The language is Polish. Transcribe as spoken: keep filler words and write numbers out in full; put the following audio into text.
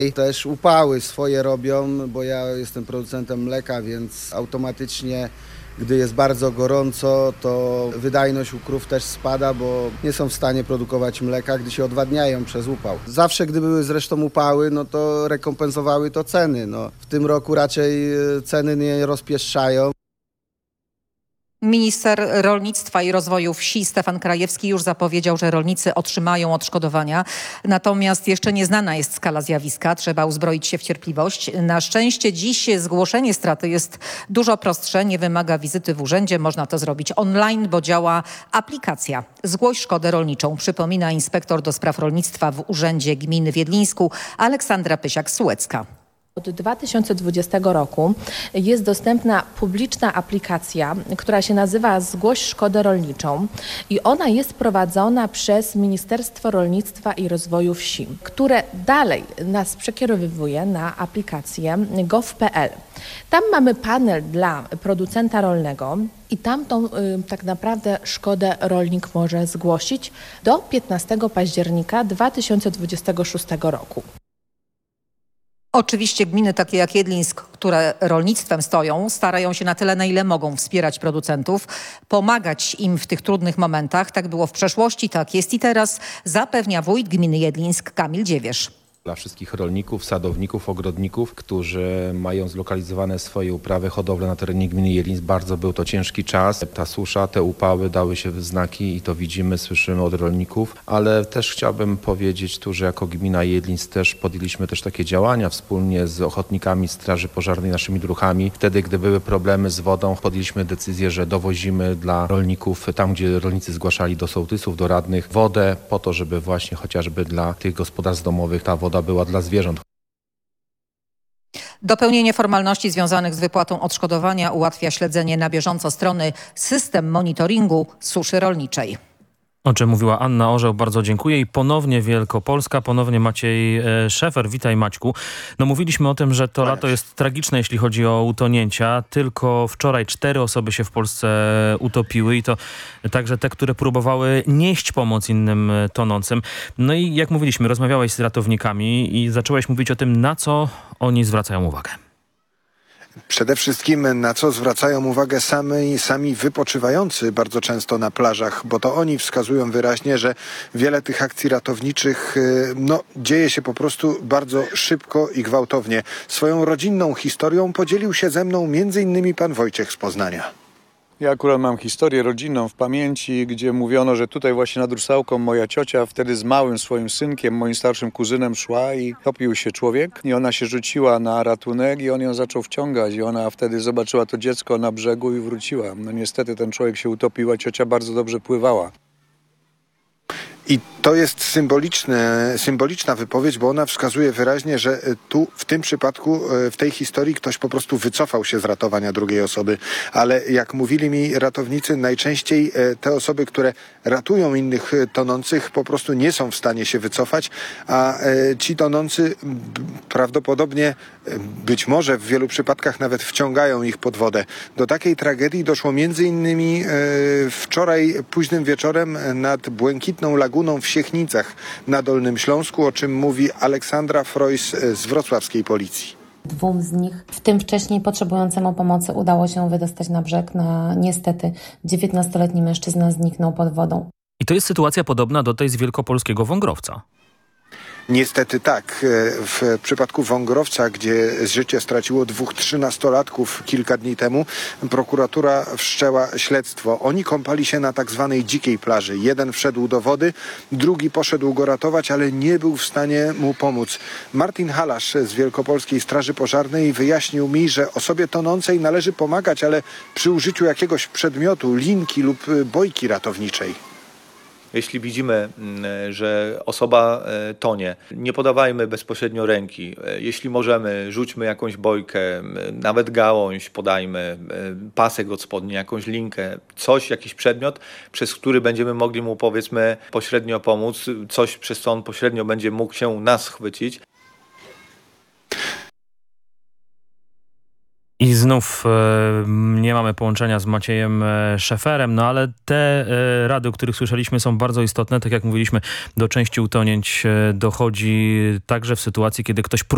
I też upały swoje robią, bo ja jestem producentem mleka, więc automatycznie, gdy jest bardzo gorąco, to wydajność u krów też spada, bo nie są w stanie produkować mleka, gdy się odwadniają przez upał. Zawsze, gdy były zresztą upały, no to rekompensowały to ceny. No, w tym roku raczej ceny nie rozpieszczają. Minister Rolnictwa i Rozwoju Wsi Stefan Krajewski już zapowiedział, że rolnicy otrzymają odszkodowania. Natomiast jeszcze nieznana jest skala zjawiska. Trzeba uzbroić się w cierpliwość. Na szczęście dziś zgłoszenie straty jest dużo prostsze. Nie wymaga wizyty w urzędzie. Można to zrobić online, bo działa aplikacja Zgłoś szkodę rolniczą. Przypomina inspektor do spraw rolnictwa w Urzędzie Gminy w Jedlińsku Aleksandra Pysiak-Sułecka. Od dwa tysiące dwudziestego roku jest dostępna publiczna aplikacja, która się nazywa Zgłoś szkodę rolniczą i ona jest prowadzona przez Ministerstwo Rolnictwa i Rozwoju Wsi, które dalej nas przekierowuje na aplikację gov kropka pe el. Tam mamy panel dla producenta rolnego i tam tą y, tak naprawdę szkodę rolnik może zgłosić do piętnastego października dwa tysiące dwudziestego szóstego roku. Oczywiście gminy takie jak Jedlińsk, które rolnictwem stoją, starają się na tyle, na ile mogą wspierać producentów, pomagać im w tych trudnych momentach. Tak było w przeszłości, tak jest i teraz, zapewnia wójt gminy Jedlińsk Kamil Dziewierz. Dla wszystkich rolników, sadowników, ogrodników, którzy mają zlokalizowane swoje uprawy, hodowle na terenie gminy Jedlińsk. Bardzo był to ciężki czas. Ta susza, te upały dały się w znaki i to widzimy, słyszymy od rolników. Ale też chciałbym powiedzieć tu, że jako gmina Jedlińsk też podjęliśmy też takie działania wspólnie z ochotnikami Straży Pożarnej, naszymi druhami. Wtedy, gdy były problemy z wodą, podjęliśmy decyzję, że dowozimy dla rolników tam, gdzie rolnicy zgłaszali do sołtysów, do radnych wodę po to, żeby właśnie chociażby dla tych gospodarstw domowych ta woda była dla zwierząt. Dopełnienie formalności związanych z wypłatą odszkodowania ułatwia śledzenie na bieżąco strony System Monitoringu Suszy Rolniczej. O czym mówiła Anna Orzeł, bardzo dziękuję. I ponownie Wielkopolska, ponownie Maciej e, Szefer. Witaj, Maćku. No mówiliśmy o tym, że to lato jest tragiczne, jeśli chodzi o utonięcia. Tylko wczoraj cztery osoby się w Polsce utopiły i to także te, które próbowały nieść pomoc innym tonącym. No i jak mówiliśmy, rozmawiałeś z ratownikami i zacząłeś mówić o tym, na co oni zwracają uwagę. Przede wszystkim na co zwracają uwagę sami, sami wypoczywający bardzo często na plażach, bo to oni wskazują wyraźnie, że wiele tych akcji ratowniczych no, dzieje się po prostu bardzo szybko i gwałtownie. Swoją rodzinną historią podzielił się ze mną między innymi pan Wojciech z Poznania. Ja akurat mam historię rodzinną w pamięci, gdzie mówiono, że tutaj właśnie nad Rusałką moja ciocia wtedy z małym swoim synkiem, moim starszym kuzynem szła i topił się człowiek i ona się rzuciła na ratunek i on ją zaczął wciągać i ona wtedy zobaczyła to dziecko na brzegu i wróciła. No niestety ten człowiek się utopił, a ciocia bardzo dobrze pływała. I to jest symboliczne, symboliczna wypowiedź, bo ona wskazuje wyraźnie, że tu w tym przypadku, w tej historii ktoś po prostu wycofał się z ratowania drugiej osoby. Ale jak mówili mi ratownicy, najczęściej te osoby, które ratują innych tonących, po prostu nie są w stanie się wycofać, a ci tonący prawdopodobnie, być może w wielu przypadkach nawet wciągają ich pod wodę. Do takiej tragedii doszło między innymi wczoraj późnym wieczorem nad Błękitną Laguną w Siechnicach na Dolnym Śląsku, o czym mówi Aleksandra Frojs z wrocławskiej policji. Dwóm z nich, w tym wcześniej potrzebującemu pomocy, udało się wydostać na brzeg. No, niestety dziewiętnastoletni mężczyzna zniknął pod wodą. I to jest sytuacja podobna do tej z wielkopolskiego Wągrowca. Niestety tak. W przypadku Wągrowca, gdzie życie straciło dwóch trzynastolatków kilka dni temu, prokuratura wszczęła śledztwo. Oni kąpali się na tak zwanej dzikiej plaży. Jeden wszedł do wody, drugi poszedł go ratować, ale nie był w stanie mu pomóc. Martin Halasz z Wielkopolskiej Straży Pożarnej wyjaśnił mi, że osobie tonącej należy pomagać, ale przy użyciu jakiegoś przedmiotu, linki lub bojki ratowniczej. Jeśli widzimy, że osoba tonie, nie podawajmy bezpośrednio ręki. Jeśli możemy, rzućmy jakąś bojkę, nawet gałąź podajmy, pasek od spodni, jakąś linkę, coś, jakiś przedmiot, przez który będziemy mogli mu, powiedzmy, pośrednio pomóc, coś, przez co on pośrednio będzie mógł się nas chwycić. I znów e, nie mamy połączenia z Maciejem e, Szeferem, no ale te e, rady, o których słyszeliśmy, są bardzo istotne. Tak jak mówiliśmy, do części utonięć e, dochodzi także w sytuacji, kiedy ktoś próbuje